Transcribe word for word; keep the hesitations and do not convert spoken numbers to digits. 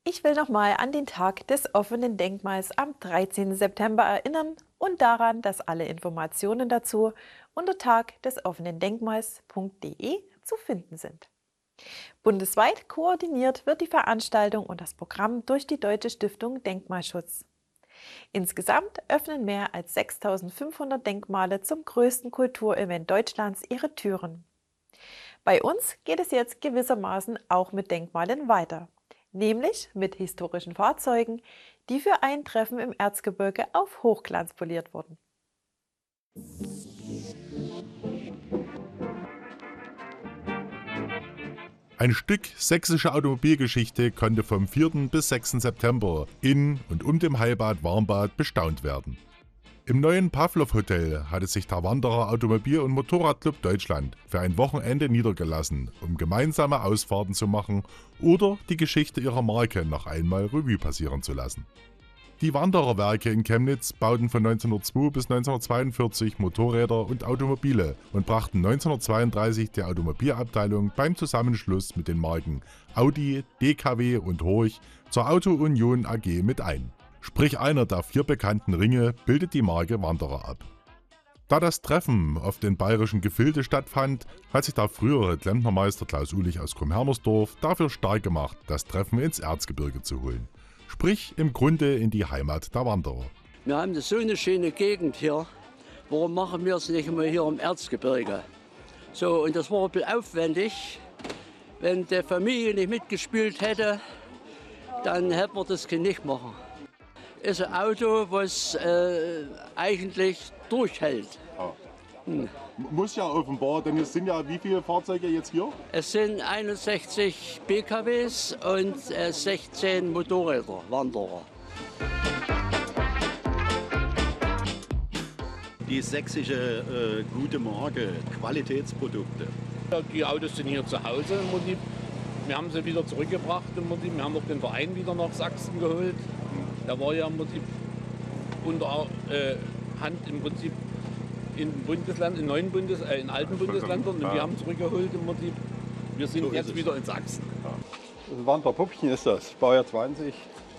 Ich will nochmal an den Tag des offenen Denkmals am dreizehnten September erinnern und daran, dass alle Informationen dazu unter tagdesoffenendenkmals.de zu finden sind. Bundesweit koordiniert wird die Veranstaltung und das Programm durch die Deutsche Stiftung Denkmalschutz. Insgesamt öffnen mehr als sechstausendfünfhundert Denkmale zum größten Kulturevent Deutschlands ihre Türen. Bei uns geht es jetzt gewissermaßen auch mit Denkmalen weiter, nämlich mit historischen Fahrzeugen, die für ein Treffen im Erzgebirge auf Hochglanz poliert wurden. Ein Stück sächsische Automobilgeschichte konnte vom vierten bis sechsten September in und um dem Heilbad Warmbad bestaunt werden. Im neuen Pavlov Hotel hatte sich der Wanderer Automobil- und Motorradclub Deutschland für ein Wochenende niedergelassen, um gemeinsame Ausfahrten zu machen oder die Geschichte ihrer Marke noch einmal Revue passieren zu lassen. Die Wandererwerke in Chemnitz bauten von neunzehnhundertzwei bis neunzehnhundertzweiundvierzig Motorräder und Automobile und brachten neunzehnhundertzweiunddreißig die Automobilabteilung beim Zusammenschluss mit den Marken Audi, D K W und Horch zur Auto Union A G mit ein. Sprich, einer der vier bekannten Ringe bildet die Marke Wanderer ab. Da das Treffen auf den bayerischen Gefilde stattfand, hat sich der frühere Klempnermeister Klaus Uhlich aus Krumm-Hermersdorf dafür stark gemacht, das Treffen ins Erzgebirge zu holen. Sprich, im Grunde in die Heimat der Wanderer. Wir haben so eine schöne Gegend hier. Warum machen wir es nicht immer hier im Erzgebirge? So, und das war ein bisschen aufwendig. Wenn die Familie nicht mitgespielt hätte, dann hätten wir das nicht machen. Ist ein Auto, was äh, eigentlich durchhält. Ah. Hm. Muss ja offenbar, denn es sind ja wie viele Fahrzeuge jetzt hier? Es sind einundsechzig B K Ws und äh, sechzehn Motorräder, Wanderer. Die sächsische äh, gute Marke, Qualitätsprodukte. Die Autos sind hier zu Hause im Prinzip. Wir haben sie wieder zurückgebracht im Prinzip. Wir haben auch den Verein wieder nach Sachsen geholt. Der war ja im Prinzip unter äh, Hand im Prinzip in Bundesland, in neuen Bundes, äh, in alten Bundesländern. Und wir haben zurückgeholt im Prinzip. Wir sind So ist jetzt es. wieder in Sachsen. Ein Wanderpuppchen ist das, Baujahr zwanzig.